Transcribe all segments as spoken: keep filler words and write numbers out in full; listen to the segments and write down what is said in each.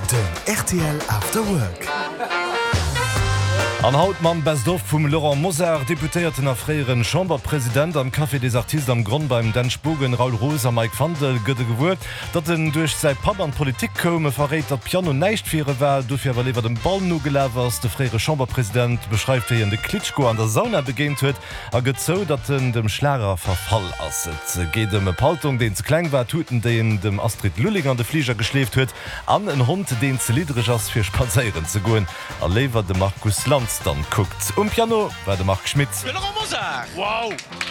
Den R T L After Work. An Haut man Bestdoff vum Laurent Moser, Deputéierten aréieren Chamberpräsident am Café des Artistes am Grund beim Denschbogen Raul Rosa Mike Vandel gëtte gewuert, dat den duch sei Pap an Politik kome verréet dat Piano neicht firre war, dofir wer lewer dem Ball no gelewers, de fréiere Chamberpräsident beschreift fir en de Klitschko an der Sauna begéint huet, a gët zo, dat en dem Schlarer Verfall asset. Geet dem e Paltung, den ze kleng war, tuten den dem Astrid Lulling an de Flieger geschleft huet, an en Hund, den ze liedreg ass fir Spazeieren ze goen, erlewer de Markus Lanz dann guckt. Um Piano bei der Marc Schmidt. Wow!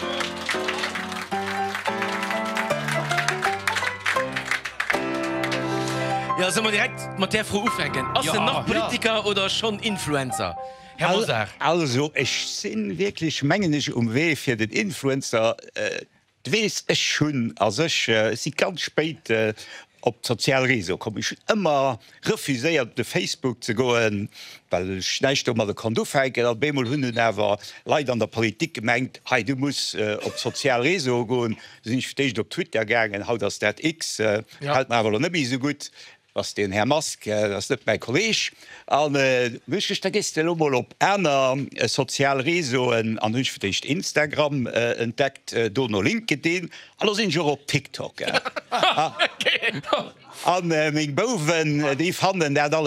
Ja, sollen wir direkt mit der Frau aufhängen? Hast du noch Politiker ja. oder schon Influencer? Herr Al Moser. Also, ich sind wirklich mengenisch um weh für den Influencer. Äh, du weißt es schon, also ich, äh, sie ganz spät äh, op Sozialreso kom ich immer refuséiert de Facebook ze goen, weil schneicht um de Kondofeike, dat Bemol hunden erwer Leiit an der Politik gemengt, hey, du musst äh, op Sozialreso goen, sind ich vertecht op Twitter gegen, haut das dat X äh, ja. halt mal net so gut. Was den Herr Mask, äh, das net mein Kolleg. An wch der Gist op Äner äh, Sozialresoen an hunch vertecht Instagram äh, entdeckt äh, do no LinkedIn, alles sind jo op TikTok. Äh. An äh, még Bowen, die fanden der alle